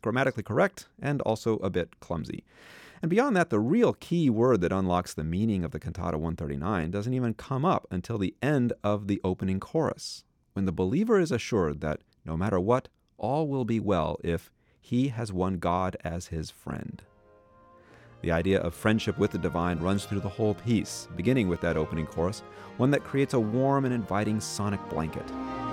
grammatically correct and also a bit clumsy. And beyond that, the real key word that unlocks the meaning of the Cantata 139 doesn't even come up until the end of the opening chorus, when the believer is assured that no matter what, all will be well if he has won God as his friend. The idea of friendship with the divine runs through the whole piece, beginning with that opening chorus, one that creates a warm and inviting sonic blanket.